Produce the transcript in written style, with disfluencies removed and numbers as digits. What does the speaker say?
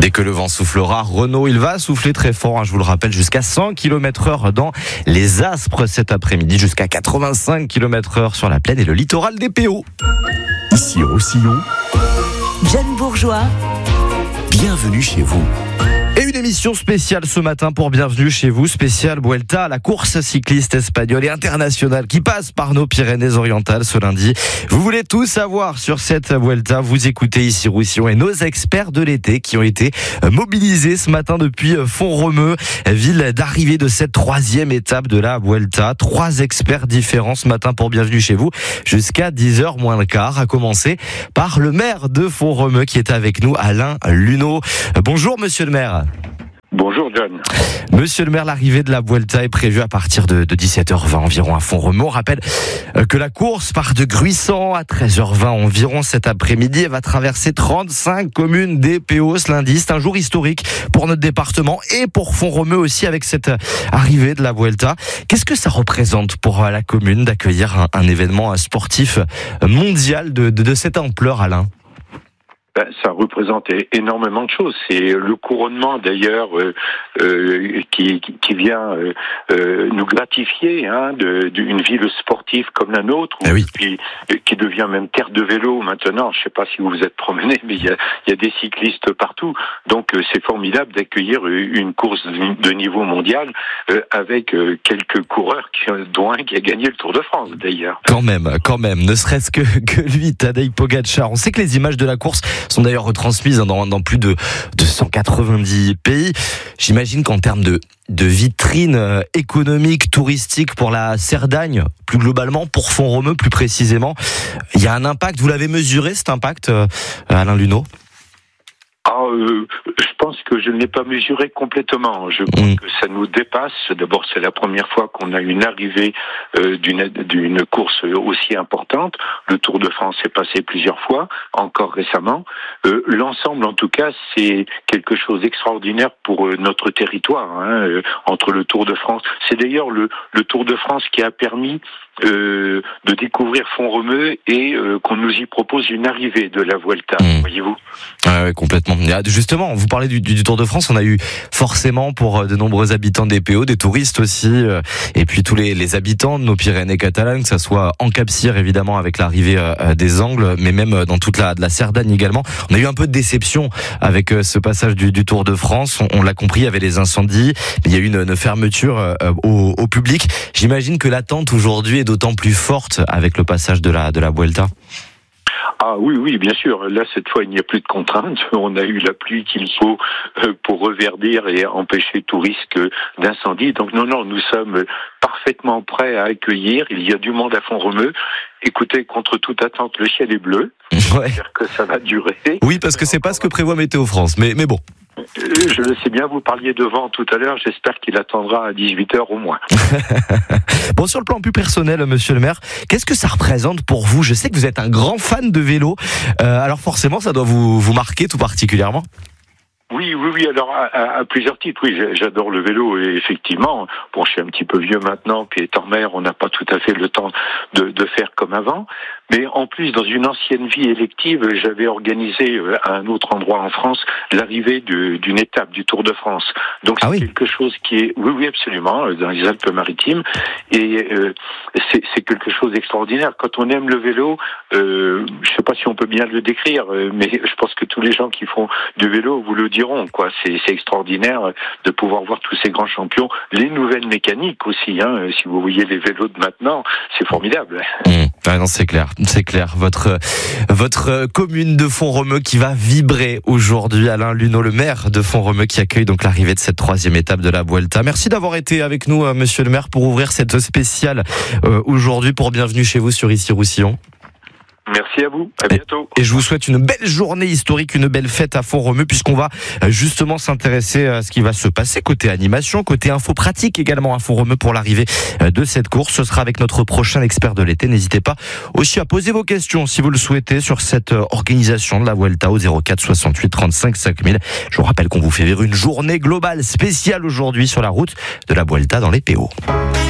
Dès que le vent soufflera, Renaud, il va souffler très fort, je vous le rappelle, jusqu'à 100 km/h dans les Aspres cet après-midi, jusqu'à 85 km/h sur la plaine et le littoral des PO. Ici Roussillon, Jeanne Bourgeois, bienvenue chez vous. Et une émission spéciale ce matin pour Bienvenue chez vous, spéciale Vuelta, la course cycliste espagnole et internationale qui passe par nos Pyrénées-Orientales ce lundi. Vous voulez tout savoir sur cette Vuelta, vous écoutez ici Roussillon et nos experts de l'été qui ont été mobilisés ce matin depuis Font-Romeu, ville d'arrivée de cette troisième étape de la Vuelta. 3 experts différents ce matin pour Bienvenue chez vous, jusqu'à 10h moins le quart, à commencer par le maire de Font-Romeu qui est avec nous, Alain Luneau. Bonjour monsieur le maire. Bonjour John. Monsieur le maire, l'arrivée de la Vuelta est prévue à partir de 17h20 environ à Font-Romeu. On rappelle que la course part de Gruissant à 13h20 environ cet après-midi. Elle va traverser 35 communes des PO ce lundi. C'est un jour historique pour notre département et pour Font-Romeu aussi avec cette arrivée de la Vuelta. Qu'est-ce que ça représente pour la commune d'accueillir un événement sportif mondial de cette ampleur, Alain ? Ça représente énormément de choses. C'est le couronnement d'ailleurs qui vient nous gratifier d'une ville sportive comme la nôtre, puis qui devient même terre de vélo maintenant. Je ne sais pas si vous vous êtes promené, mais il y a des cyclistes partout. Donc c'est formidable d'accueillir une course de niveau mondial avec quelques coureurs dont un qui a gagné le Tour de France d'ailleurs. Quand même, ne serait-ce que lui, Tadej Pogačar. On sait que les images de la course sont d'ailleurs retransmises dans plus de 190 pays. J'imagine qu'en termes de vitrine économique, touristique pour la Cerdagne, plus globalement, pour Font-Romeu plus précisément, il y a un impact. Vous l'avez mesuré cet impact, Alain Luneau ? Je pense que je ne l'ai pas mesuré complètement. Je pense que ça nous dépasse. D'abord, c'est la première fois qu'on a une arrivée d'une course aussi importante. Le Tour de France est passé plusieurs fois, encore récemment. L'ensemble, en tout cas, c'est quelque chose d'extraordinaire pour notre territoire. Entre le Tour de France, c'est d'ailleurs le Tour de France qui a permis de découvrir Font-Romeu et qu'on nous y propose une arrivée de la Vuelta, voyez-vous. Oui, complètement. Justement, vous parlez du Tour de France, on a eu forcément pour de nombreux habitants des PO, des touristes aussi, et puis tous les habitants de nos Pyrénées catalanes, que ça soit en Cap-Cire évidemment avec l'arrivée des Angles, mais même dans toute la Cerdagne également. On a eu un peu de déception avec ce passage du Tour de France, on l'a compris, il y avait les incendies, mais il y a eu une fermeture au public. J'imagine que l'attente aujourd'hui est d'autant plus forte avec le passage de la Vuelta. Oui, bien sûr. Là, cette fois, il n'y a plus de contraintes. On a eu la pluie qu'il faut pour reverdir et empêcher tout risque d'incendie. Donc non, nous sommes parfaitement prêts à accueillir. Il y a du monde à Font-Romeu. Écoutez, contre toute attente, le ciel est bleu. J'espère que ça va durer. Oui, parce que c'est pas ce que prévoit Météo France, mais bon. Je le sais bien, vous parliez de vent tout à l'heure, j'espère qu'il attendra à 18h au moins. Bon, sur le plan plus personnel, monsieur le maire, qu'est-ce que ça représente pour vous ? Je sais que vous êtes un grand fan de vélo, alors forcément ça doit vous marquer tout particulièrement. Oui, alors à plusieurs titres, oui, j'adore le vélo et effectivement, je suis un petit peu vieux maintenant, puis étant maire, on n'a pas tout à fait le temps de faire comme avant, mais en plus, dans une ancienne vie élective, j'avais organisé à un autre endroit en France l'arrivée d'une étape du Tour de France. Donc c'est quelque chose qui est, oui, absolument, dans les Alpes-Maritimes, et c'est quelque chose d'extraordinaire. Quand on aime le vélo, je sais pas si on peut bien le décrire, mais je pense que tous les gens qui font du vélo vous le diront, quoi. C'est extraordinaire de pouvoir voir tous ces grands champions, les nouvelles mécaniques aussi, si vous voyez les vélos de maintenant, c'est formidable. Non, c'est clair. Votre commune de Font-Romeu qui va vibrer aujourd'hui. Alain Luneau, le maire de Font-Romeu, qui accueille donc l'arrivée de cette troisième étape de la Vuelta. Merci d'avoir été avec nous, monsieur le maire, pour ouvrir cette spéciale aujourd'hui pour Bienvenue chez vous sur Ici Roussillon. Merci à vous, à bientôt. Et je vous souhaite une belle journée historique, une belle fête à Font-Romeu, puisqu'on va justement s'intéresser à ce qui va se passer côté animation, côté info pratique également à Font-Romeu pour l'arrivée de cette course. Ce sera avec notre prochain expert de l'été. N'hésitez pas aussi à poser vos questions si vous le souhaitez sur cette organisation de la Vuelta au 04 68 35 5000. Je vous rappelle qu'on vous fait vivre une journée globale spéciale aujourd'hui sur la route de la Vuelta dans les PO.